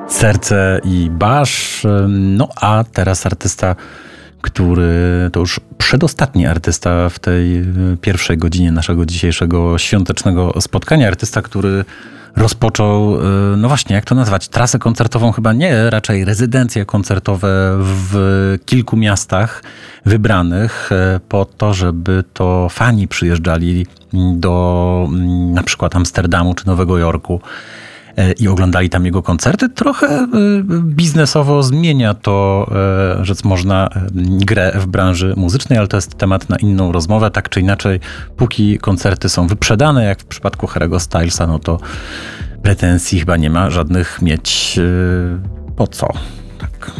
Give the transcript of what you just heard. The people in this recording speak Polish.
Serce i Basz. No a teraz artysta, który to już przedostatni artysta w tej pierwszej godzinie naszego dzisiejszego świątecznego spotkania. Artysta, który rozpoczął, no właśnie, jak to nazwać, trasę koncertową, chyba nie, raczej rezydencje koncertowe w kilku miastach wybranych po to, żeby to fani przyjeżdżali do na przykład Amsterdamu czy Nowego Jorku i oglądali tam jego koncerty. Trochę biznesowo zmienia to, rzec można, grę w branży muzycznej, ale to jest temat na inną rozmowę. Tak czy inaczej, póki koncerty są wyprzedane, jak w przypadku Harry'ego Stylesa, no to pretensji chyba nie ma żadnych mieć. Po co?